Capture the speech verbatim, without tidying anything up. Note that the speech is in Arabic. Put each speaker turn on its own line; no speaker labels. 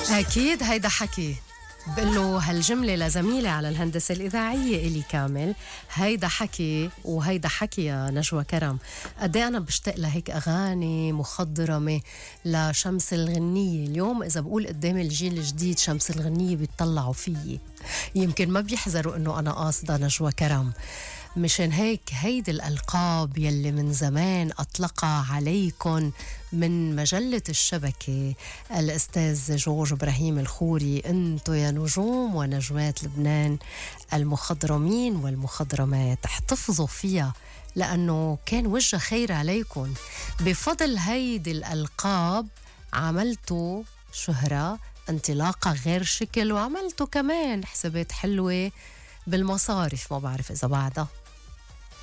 أكيد هيدا حكي. بقول له هالجملة لزميلي على الهندسة الإذاعية إلي كامل. هيدا حكي وهيدا حكي يا نجوى كرم. قد إيه أنا بشتاق لهيك أغاني مخضرمة لشمس الغنية. اليوم إذا بقول قدام الجيل الجديد شمس الغنية بيطلعوا فيي، يمكن ما بيحذروا إنه أنا قاصدة نجوى كرم. مشان هيك هيدي الألقاب يلي من زمان أطلقها عليكن من مجلة الشبكة الأستاذ جورج إبراهيم الخوري، أنتو يا نجوم ونجمات لبنان المخضرمين والمخضرمات، احتفظوا فيها لأنه كان وجه خير عليكن. بفضل هيدي الألقاب عملتوا شهرة، انطلاقة غير شكل، وعملتوا كمان حسابات حلوة بالمصارف، ما بعرف إذا بعدها.